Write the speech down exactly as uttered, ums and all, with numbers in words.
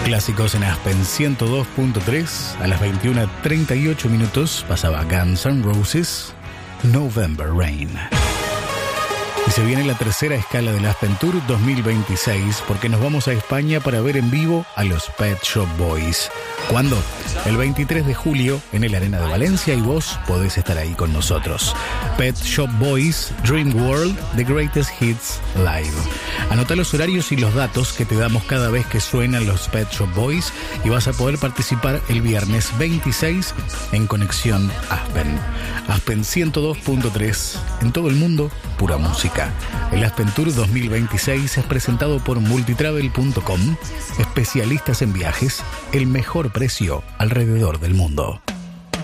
clásicos en Aspen ciento dos punto tres. A las veintiuna treinta y ocho minutos pasaba Guns N' Roses, November Rain. Y se viene la tercera escala del Aspen Tour dos mil veintiséis, porque nos vamos a España para ver en vivo a los Pet Shop Boys. ¿Cuándo? El veintitrés de julio en el Arena de Valencia, y vos podés estar ahí con nosotros. Pet Shop Boys, Dream World, The Greatest Hits Live. Anota los horarios y los datos que te damos cada vez que suenan los Pet Shop Boys, y vas a poder participar el viernes veintiséis en Conexión Aspen. Aspen ciento dos punto tres, en todo el mundo, pura música. El Aspen Tour dos mil veintiséis es presentado por multitravel punto com, especialistas en viajes, el mejor precio alrededor del mundo.